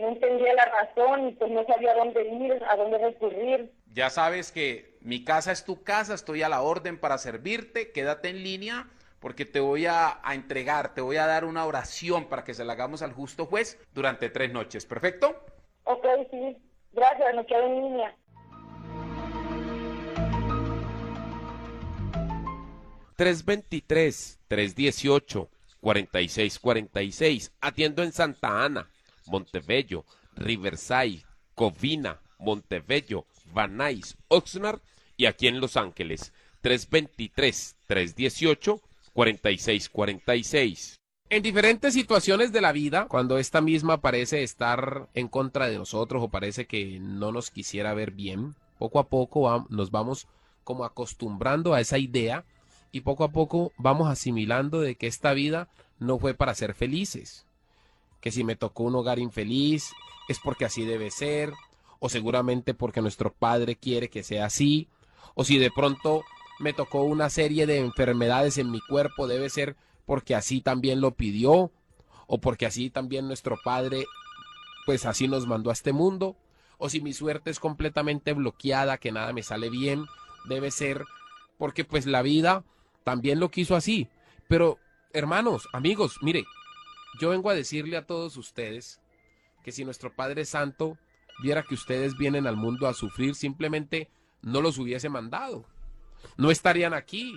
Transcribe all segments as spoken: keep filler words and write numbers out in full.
entendía la razón y pues no sabía a dónde ir, a dónde recurrir. Ya sabes que mi casa es tu casa, estoy a la orden para servirte, quédate en línea porque te voy a, a entregar, te voy a dar una oración para que se la hagamos al justo juez durante tres noches, ¿perfecto? Ok, sí, gracias, me quedo en línea. tres veintitrés, tres dieciocho, cuarenta y seis cuarenta y seis. Atiendo en Santa Ana, Montebello, Riverside, Covina, Montebello, Van Nuys, Oxnard y aquí en Los Ángeles. tres veintitrés, tres dieciocho, cuarenta y seis cuarenta y seis. En diferentes situaciones de la vida, cuando esta misma parece estar en contra de nosotros o parece que no nos quisiera ver bien, poco a poco va- nos vamos como acostumbrando a esa idea y poco a poco vamos asimilando de que esta vida no fue para ser felices, que si me tocó un hogar infeliz es porque así debe ser, o seguramente porque nuestro padre quiere que sea así, o si de pronto me tocó una serie de enfermedades en mi cuerpo debe ser porque así también lo pidió, o porque así también nuestro padre pues así nos mandó a este mundo, o si mi suerte es completamente bloqueada, que nada me sale bien, debe ser porque pues la vida también lo quiso así. Pero hermanos, amigos, mire, yo vengo a decirle a todos ustedes que si nuestro Padre Santo viera que ustedes vienen al mundo a sufrir, simplemente no los hubiese mandado. No estarían aquí.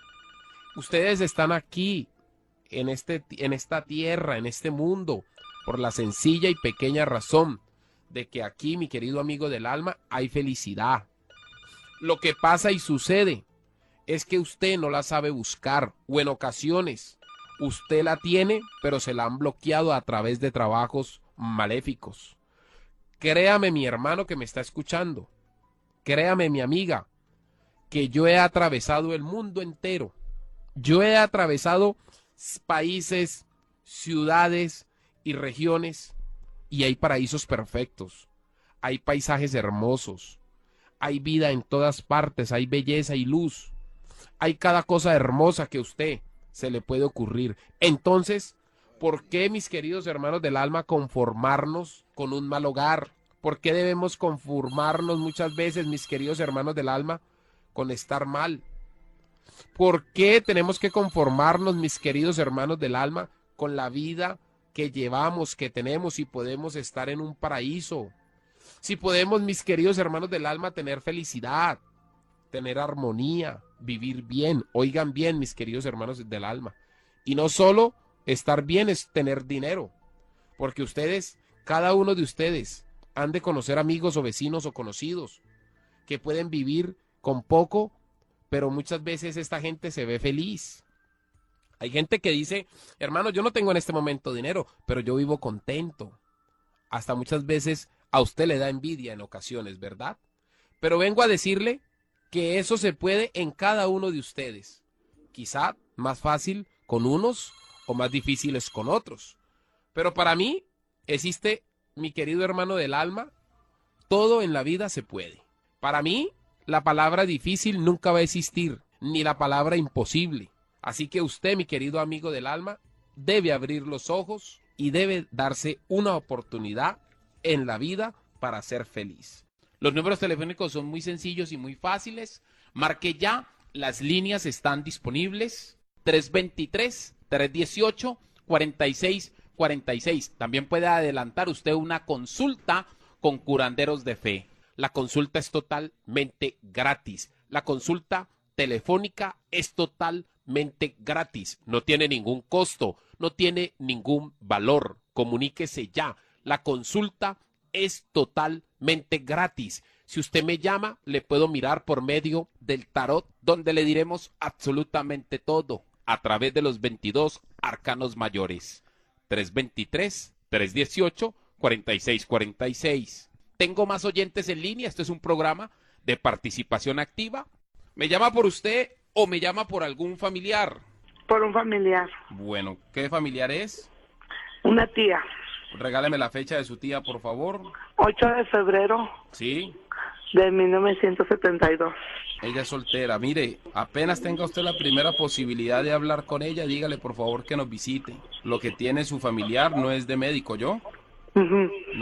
Ustedes están aquí, en, este, en esta tierra, en este mundo, por la sencilla y pequeña razón de que aquí, mi querido amigo del alma, hay felicidad. Lo que pasa y sucede es que usted no la sabe buscar, o en ocasiones usted la tiene, pero se la han bloqueado a través de trabajos maléficos. Créame, mi hermano que me está escuchando, créame, mi amiga, que yo he atravesado el mundo entero. Yo he atravesado países, ciudades y regiones, y hay paraísos perfectos, hay paisajes hermosos, hay vida en todas partes, hay belleza y luz. Hay cada cosa hermosa que a usted se le puede ocurrir. Entonces, ¿por qué, mis queridos hermanos del alma, conformarnos con un mal hogar? ¿Por qué debemos conformarnos muchas veces, mis queridos hermanos del alma, con estar mal? ¿Por qué tenemos que conformarnos, mis queridos hermanos del alma, con la vida que llevamos, que tenemos y podemos estar en un paraíso? Si podemos, mis queridos hermanos del alma, tener felicidad, tener armonía, vivir bien. Oigan bien, mis queridos hermanos del alma. Y no solo estar bien es tener dinero, porque ustedes, cada uno de ustedes, han de conocer amigos o vecinos o conocidos que pueden vivir con poco, pero muchas veces esta gente se ve feliz. Hay gente que dice, hermano, yo no tengo en este momento dinero, pero yo vivo contento. Hasta muchas veces a usted le da envidia en ocasiones, ¿verdad? Pero vengo a decirle que eso se puede en cada uno de ustedes. Quizá más fácil con unos o más difíciles con otros. Pero para mí existe, mi querido hermano del alma, todo en la vida se puede. Para mí, la palabra difícil nunca va a existir, ni la palabra imposible. Así que usted, mi querido amigo del alma, debe abrir los ojos y debe darse una oportunidad en la vida para ser feliz. Los números telefónicos son muy sencillos y muy fáciles. Marque ya, las líneas están disponibles. tres veintitrés, tres dieciocho, cuarenta y seis cuarenta y seis. También puede adelantar usted una consulta con curanderos de fe. La consulta es totalmente gratis. La consulta telefónica es totalmente gratis. No tiene ningún costo, no tiene ningún valor. Comuníquese ya. La consulta es totalmente gratis. Si usted me llama, le puedo mirar por medio del tarot, donde le diremos absolutamente todo a través de los veintidós arcanos mayores. tres veintitrés, tres dieciocho, cuarenta y seis cuarenta y seis. Tengo más oyentes en línea. Este es un programa de participación activa. ¿Me llama por usted o me llama por algún familiar? Por un familiar. Bueno, ¿qué familiar es? Una tía. Regáleme la fecha de su tía, por favor. ocho de febrero Sí. de mil novecientos setenta y dos. Ella es soltera. Mire, apenas tenga usted la primera posibilidad de hablar con ella, dígale por favor que nos visite. Lo que tiene su familiar no es de médico, ¿yo? Uh-huh.